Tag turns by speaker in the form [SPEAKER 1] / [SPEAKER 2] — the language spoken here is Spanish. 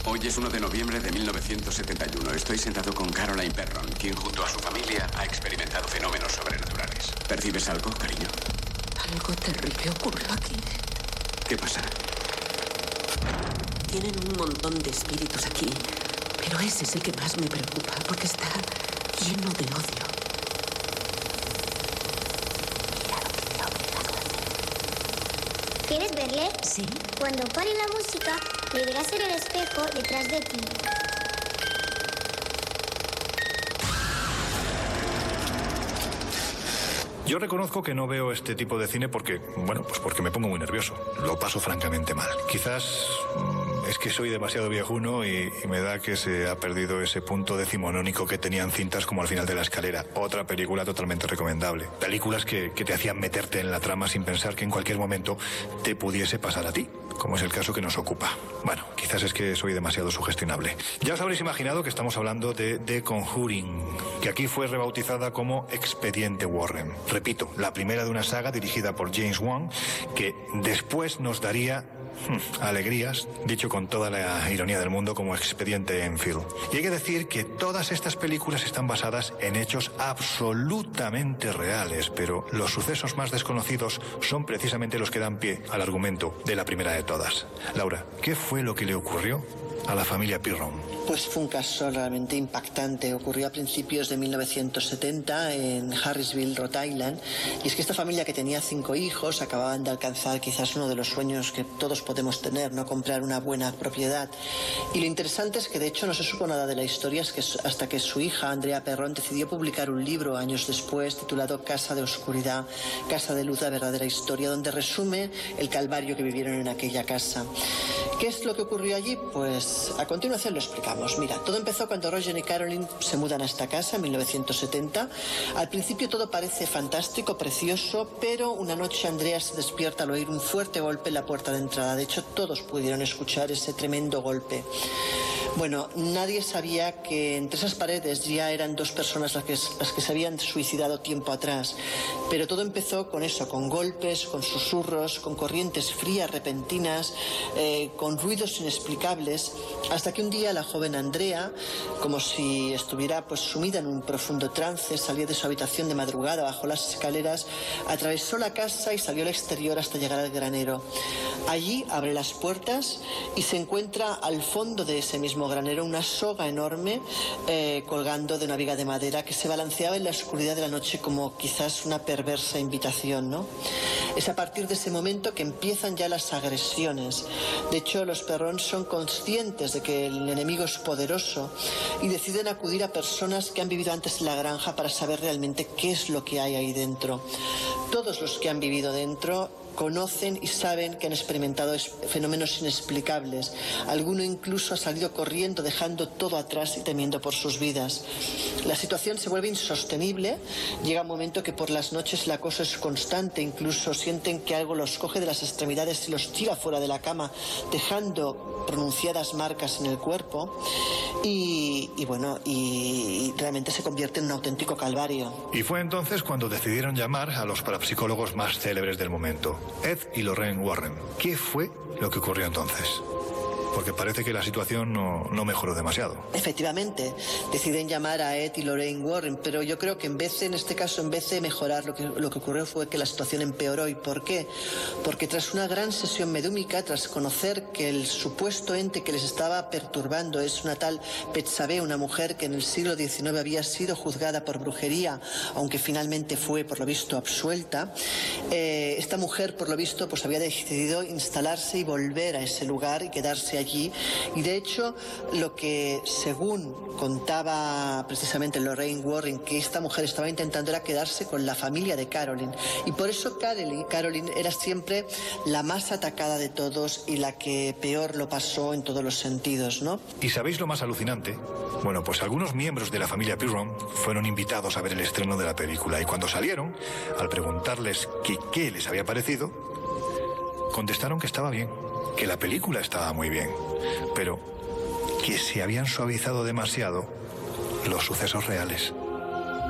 [SPEAKER 1] Hoy es 1 de noviembre de 1971. Estoy sentado con Caroline Perron, quien junto a su familia ha experimentado fenómenos sobrenaturales. ¿Percibes algo, cariño?
[SPEAKER 2] Algo terrible ocurrió aquí.
[SPEAKER 1] ¿Qué pasa?
[SPEAKER 2] Tienen un montón de espíritus aquí, pero ese es el que más me preocupa, porque está lleno de odio.
[SPEAKER 3] ¿Quieres verle?
[SPEAKER 2] Sí.
[SPEAKER 3] Cuando pare la música, le verás en el espejo detrás de ti.
[SPEAKER 4] Yo reconozco que no veo este tipo de cine porque, bueno, pues porque me pongo muy nervioso. Lo paso francamente mal. Quizás es que soy demasiado viejuno y me da que se ha perdido ese punto decimonónico que tenían cintas como Al final de la escalera. Otra película totalmente recomendable. Películas que te hacían meterte en la trama sin pensar que en cualquier momento te pudiese pasar a ti, como es el caso que nos ocupa. Bueno, quizás es que soy demasiado sugestionable. Ya os habréis imaginado que estamos hablando de The Conjuring, que aquí fue rebautizada como Expediente Warren. Repito, la primera de una saga dirigida por James Wan, que después nos daría alegrías, dicho con toda la ironía del mundo, como Expediente Enfield. Y hay que decir que todas estas películas están basadas en hechos absolutamente reales, pero los sucesos más desconocidos son precisamente los que dan pie al argumento de la primera de todas. Laura, ¿qué fue lo que le ocurrió a la familia Perron?
[SPEAKER 5] Pues fue un caso realmente impactante. Ocurrió a principios de 1970 en Harrisville, Rhode Island. Y es que esta familia, que tenía 5 hijos, acababan de alcanzar quizás uno de los sueños que todos podemos tener, ¿no? Comprar una buena propiedad. Y lo interesante es que de hecho no se supo nada de la historia hasta que su hija, Andrea Perron, decidió publicar un libro años después titulado Casa de Oscuridad, Casa de Luz, la verdadera historia, donde resume el calvario que vivieron en aquella casa. ¿Qué es lo que ocurrió allí? Pues a continuación lo explicamos. Mira, todo empezó cuando Roger y Caroline se mudan a esta casa en 1970. Al principio todo parece fantástico, precioso, pero una noche Andrea se despierta al oír un fuerte golpe en la puerta de entrada. De hecho, todos pudieron escuchar ese tremendo golpe. Bueno, nadie sabía que entre esas paredes ya eran 2 personas las que se habían suicidado tiempo atrás. Pero todo empezó con eso, con golpes, con susurros, con corrientes frías repentinas, con ruidos inexplicables, hasta que un día la joven Andrea, como si estuviera pues sumida en un profundo trance, salió de su habitación de madrugada, bajó las escaleras, atravesó la casa y salió al exterior hasta llegar al granero. Allí abre las puertas y se encuentra al fondo de ese mismo granero una soga enorme colgando de una viga de madera que se balanceaba en la oscuridad de la noche como quizás una perversa invitación, ¿no? Es a partir de ese momento que empiezan ya las agresiones. De hecho, los Perron son conscientes de que el enemigo es poderoso y deciden acudir a personas que han vivido antes en la granja para saber realmente qué es lo que hay ahí dentro. Todos los que han vivido dentro conocen y saben que han experimentado fenómenos inexplicables. Alguno incluso ha salido corriendo, dejando todo atrás y temiendo por sus vidas. La situación se vuelve insostenible. Llega un momento que por las noches el acoso es constante. Incluso sienten que algo los coge de las extremidades y los tira fuera de la cama, dejando pronunciadas marcas en el cuerpo. Y realmente se convierte en un auténtico calvario.
[SPEAKER 4] Y fue entonces cuando decidieron llamar a los parapsicólogos más célebres del momento, Ed y Lorraine Warren. ¿Qué fue lo que ocurrió entonces? Porque parece que la situación no mejoró demasiado.
[SPEAKER 5] Efectivamente, deciden llamar a Ed y Lorraine Warren, pero yo creo que en vez de mejorar, lo que ocurrió fue que la situación empeoró. ¿Y por qué? Porque tras una gran sesión medúmica, tras conocer que el supuesto ente que les estaba perturbando es una tal Betsabé, una mujer que en el siglo XIX había sido juzgada por brujería, aunque finalmente fue, por lo visto, absuelta, esta mujer, por lo visto, pues había decidido instalarse y volver a ese lugar y quedarse allí. Y de hecho, lo que según contaba precisamente Lorraine Warren, que esta mujer estaba intentando era quedarse con la familia de Caroline. Y por eso Caroline era siempre la más atacada de todos y la que peor lo pasó en todos los sentidos, ¿no?
[SPEAKER 4] ¿Y sabéis lo más alucinante? Bueno, pues algunos miembros de la familia Perron fueron invitados a ver el estreno de la película. Y cuando salieron, al preguntarles qué les había parecido, contestaron que estaba bien, que la película estaba muy bien, pero que se habían suavizado demasiado los sucesos reales.